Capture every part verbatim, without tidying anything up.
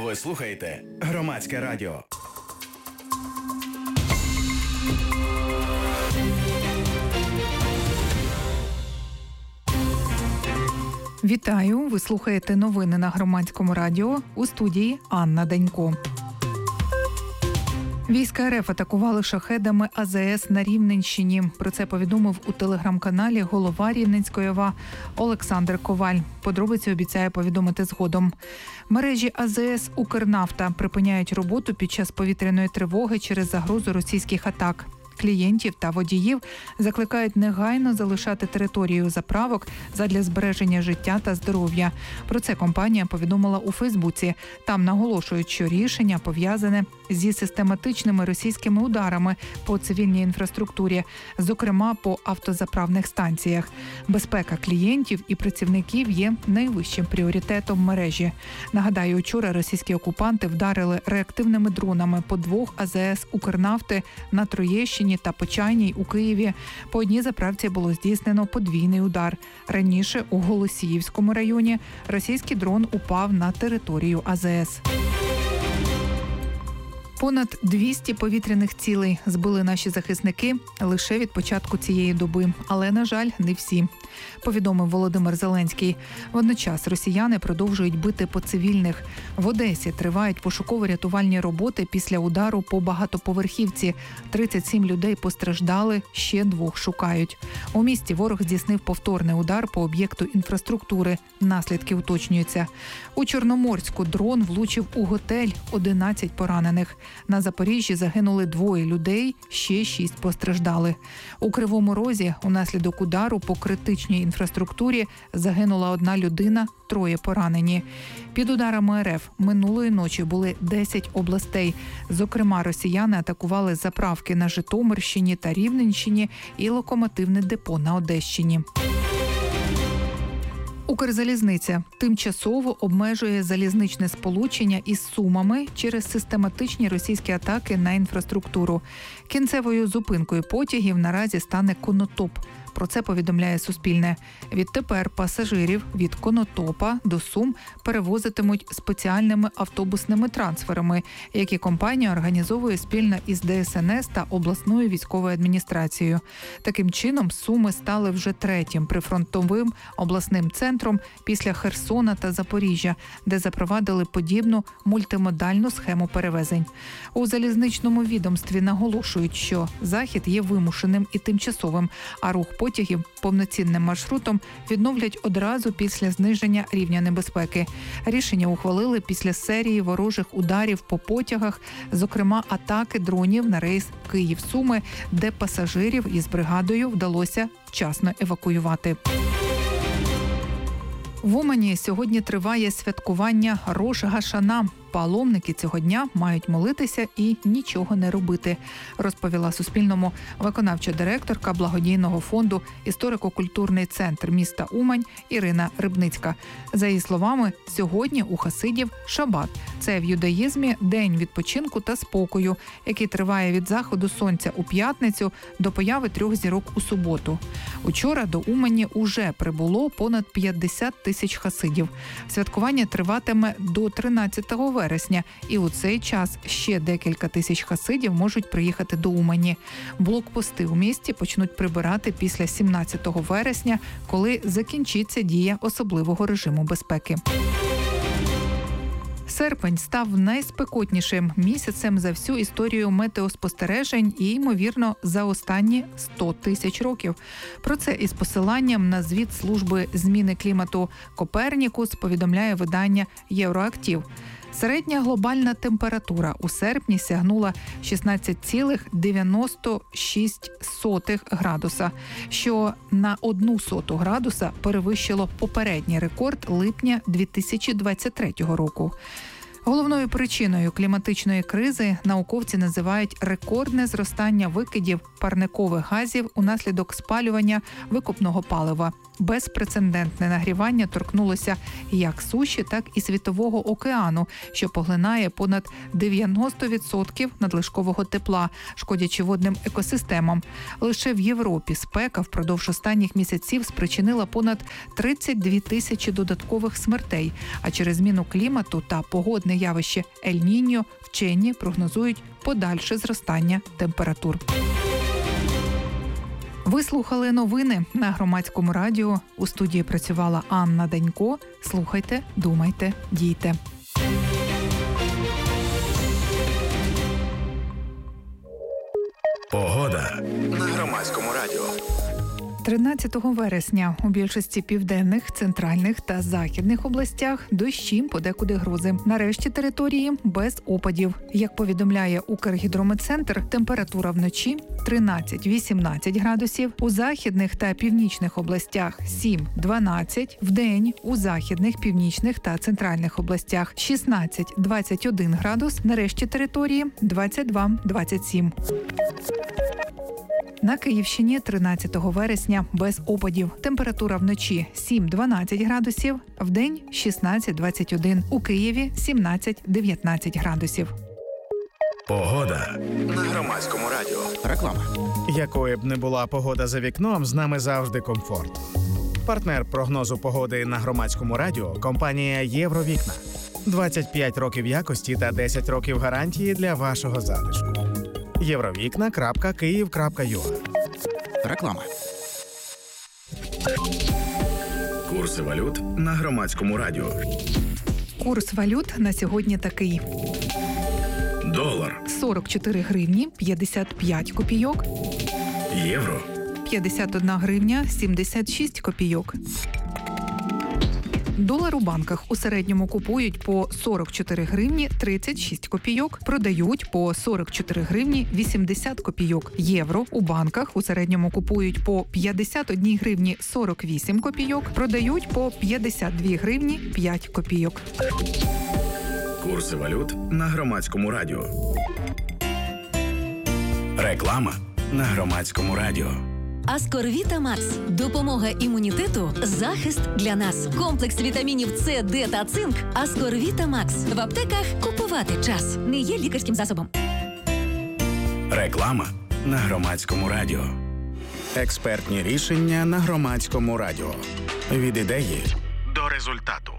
Ви слухаєте Громадське радіо. Вітаю! Ви слухаєте новини на Громадському радіо. У студії Анна Данько. Війська РФ атакували шахедами А З С на Рівненщині. Про це повідомив у телеграм-каналі голова Рівненської О В А Олександр Коваль. Подробиці обіцяє повідомити згодом. Мережі А З С «Укрнафта» припиняють роботу під час повітряної тривоги через загрозу російських атак. Клієнтів та водіїв закликають негайно залишати територію заправок задля збереження життя та здоров'я. Про це компанія повідомила у Фейсбуці. Там наголошують, що рішення пов'язане зі систематичними російськими ударами по цивільній інфраструктурі, зокрема по автозаправних станціях. Безпека клієнтів і працівників є найвищим пріоритетом мережі. Нагадаю, вчора російські окупанти вдарили реактивними дронами по двох А З С «Укрнафти» на Троєщині та Почайній у Києві. По одній заправці було здійснено подвійний удар. Раніше у Голосіївському районі російський дрон упав на територію А З С. Понад двісті повітряних цілей збили наші захисники лише від початку цієї доби. Але, на жаль, не всі, повідомив Володимир Зеленський. Водночас росіяни продовжують бити по цивільних. В Одесі тривають пошуково-рятувальні роботи після удару по багатоповерхівці. тридцять сім людей постраждали, ще двох шукають. У місті ворог здійснив повторний удар по об'єкту інфраструктури. Наслідки уточнюються. У Чорноморську дрон влучив у готель, одинадцять поранених. На Запоріжжі загинули двоє людей, ще шість постраждали. У Кривому Розі унаслідок удару по критичній інфраструктурі загинула одна людина, троє поранені. Під ударами Р Ф минулої ночі були десять областей. Зокрема, росіяни атакували заправки на Житомирщині та Рівненщині і локомотивне депо на Одещині. Укрзалізниця тимчасово обмежує залізничне сполучення із Сумами через систематичні російські атаки на інфраструктуру. Кінцевою зупинкою потягів наразі стане Конотоп. Про це повідомляє Суспільне. Відтепер пасажирів від Конотопа до Сум перевозитимуть спеціальними автобусними трансферами, які компанія організовує спільно із Де Ес Ен Ес та обласною військовою адміністрацією. Таким чином, Суми стали вже третім прифронтовим обласним центром після Херсона та Запоріжжя, де запровадили подібну мультимодальну схему перевезень. У залізничному відомстві наголошують, що захід є вимушеним і тимчасовим, а рух потягів повноцінним маршрутом відновлять одразу після зниження рівня небезпеки. Рішення ухвалили після серії ворожих ударів по потягах, зокрема атаки дронів на рейс Київ-Суми, де пасажирів із бригадою вдалося вчасно евакуювати. В Умані сьогодні триває святкування Рош Гашана. Паломники цього дня мають молитися і нічого не робити, розповіла Суспільному виконавча директорка благодійного фонду «Історико-культурний центр міста Умань» Ірина Рибницька. За її словами, сьогодні у хасидів шабат. Це в юдаїзмі день відпочинку та спокою, який триває від заходу сонця у п'ятницю до появи трьох зірок у суботу. Учора до Умані уже прибуло понад п'ятдесят тисяч хасидів. Святкування триватиме до тринадцятого вересня, і у цей час ще декілька тисяч хасидів можуть приїхати до Умані. Блокпости у місті почнуть прибирати після сімнадцятого вересня, коли закінчиться дія особливого режиму безпеки. Серпень став найспекотнішим місяцем за всю історію метеоспостережень і, ймовірно, за останні сто тисяч років. Про це із посиланням на звіт служби зміни клімату «Копернікус» повідомляє видання «Євроактив». Середня глобальна температура у серпні сягнула шістнадцять цілих дев'яносто шість сотих градуса, що на одну соту градуса перевищило попередній рекорд липня дві тисячі двадцять третього року. Головною причиною кліматичної кризи науковці називають рекордне зростання викидів парникових газів унаслідок спалювання викопного палива. Безпрецедентне нагрівання торкнулося як суші, так і Світового океану, що поглинає понад дев'яносто відсотків надлишкового тепла, шкодячи водним екосистемам. Лише в Європі спека впродовж останніх місяців спричинила понад тридцять дві тисячі додаткових смертей, а через зміну клімату та погодних явище Ель-Ніньо, вчені прогнозують подальше зростання температур. Ви слухали новини на Громадському радіо. У студії працювала Анна Данько. Слухайте, думайте, дійте. Погода на Громадському радіо. тринадцятого вересня у більшості південних, центральних та західних областях дощі, подекуди грози. На решті території без опадів. Як повідомляє Укргідрометцентр, температура вночі тринадцять-вісімнадцять градусів, у західних та північних областях сім-дванадцять, вдень у західних, північних та центральних областях шістнадцять-двадцять один градус, на решті території двадцять два-двадцять сім. На Київщині тринадцятого вересня без опадів. Температура вночі сім-дванадцять градусів, вдень шістнадцять-двадцять один. У Києві сімнадцять-дев'ятнадцять градусів. Погода на Громадському радіо. Реклама. Якою б не була погода за вікном, з нами завжди комфорт. Партнер прогнозу погоди на Громадському радіо – компанія «Євровікна». двадцять п'ять років якості та десять років гарантії для вашого затишку. євровікна крапка київ крапка ю а. Реклама. Курси валют на Громадському радіо. Курс валют на сьогодні такий. Долар, сорок чотири гривні п'ятдесят п'ять копійок. євро, п'ятдесят одна гривня сімдесят шість копійок. Долар у банках у середньому купують по сорок чотири гривні тридцять шість копійок, продають по сорок чотири гривні вісімдесят копійок. Євро у банках у середньому купують по п'ятдесят одна гривні сорок вісім копійок, продають по п'ятдесят дві гривні п'ять копійок. курси валют на Громадському радіо. Реклама на Громадському радіо. Аскорвіта Макс. Допомога імунітету, захист для нас. Комплекс вітамінів С, Д та цинк. Аскорвіта Макс. В аптеках купувати час. Не є лікарським засобом. Реклама на Громадському радіо. Експертні рішення на Громадському радіо. Від ідеї До результату.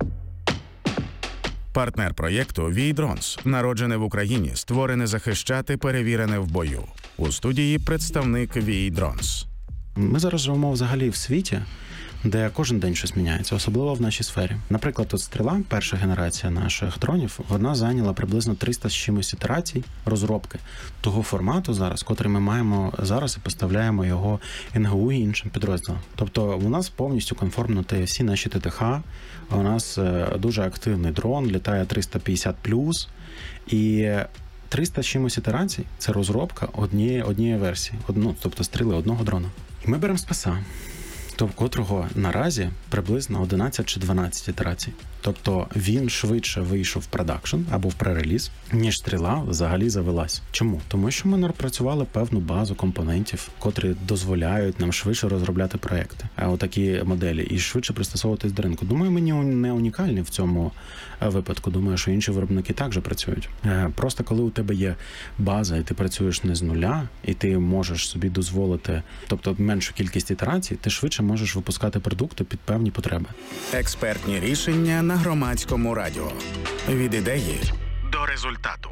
партнер проєкту «Вій-Дронс», народжене в Україні, створене захищати, перевірене в бою. У студії представник «Вій-Дронс». Ми зараз живемо взагалі в світі, де кожен день щось міняється, особливо в нашій сфері. Наприклад, от «Стріла», перша генерація наших дронів, вона зайняла приблизно триста з чимось ітерацій розробки того формату зараз, котрий ми маємо зараз і поставляємо його ен ге у і іншим підрозділам. Тобто у нас повністю конформнуті всі наші те те ха, у нас дуже активний дрон, літає триста п'ятдесят плюс, і триста з чимось ітерацій – це розробка однієї, однієї версії, одну, тобто стріли одного дрона. І ми беремо спеса, то в котрого наразі приблизно одинадцять чи дванадцять ітерацій. Тобто він швидше вийшов в продакшн або в пререліз, ніж стріла взагалі завелась. Чому? Тому що ми напрацювали певну базу компонентів, котрі дозволяють нам швидше розробляти проекти, отакі моделі, і швидше пристосовуватись до ринку. Думаю, ми не унікальні в цьому випадку. Думаю, що інші виробники також працюють. Просто коли у тебе є база, і ти працюєш не з нуля, і ти можеш собі дозволити, тобто меншу кількість ітерацій, ти швидше можеш випускати продукти під певні потреби. Експертні рішення на Громадському радіо. Від ідеї До результату.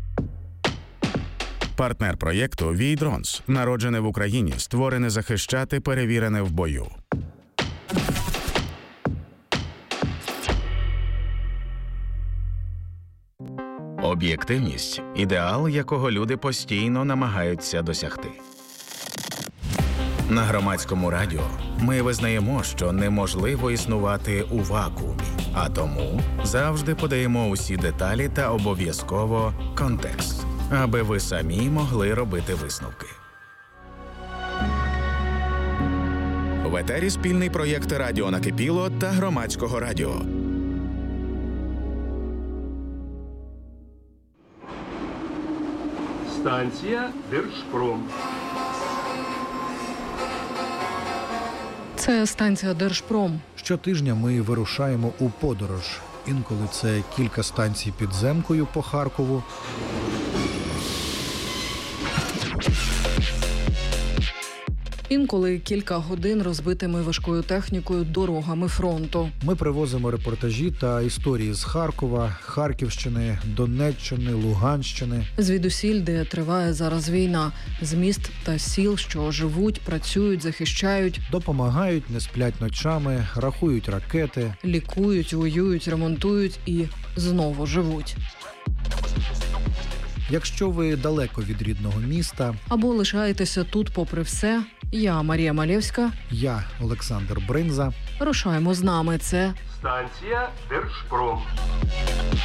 партнер проєкту «Вій-Дронс», народжене в Україні, створене захищати, перевірене в бою. Об'єктивність – ідеал, якого люди постійно намагаються досягти. На Громадському радіо ми визнаємо, що неможливо існувати у вакуумі, а тому завжди подаємо усі деталі та обов'язково контекст, аби ви самі могли робити висновки. В етері спільний проєкт «Радіо Накипіло» та Громадського радіо. Станція Держпром. Це станція Держпром. Щотижня ми вирушаємо у подорож. Інколи це кілька станцій підземкою по Харкову. Інколи кілька годин розбитими важкою технікою дорогами фронту. Ми привозимо репортажі та історії з Харкова, Харківщини, Донеччини, Луганщини. Звідусіль, де триває зараз війна, з міст та сіл, що живуть, працюють, захищають, Допомагають, не сплять ночами, рахують ракети. лікують, воюють, ремонтують і знову живуть. Якщо ви далеко від рідного міста, Або лишаєтеся тут попри все. Я, Марія Малєвська. я, Олександр Бринза, Рушаємо з нами. Це Станція Держпром.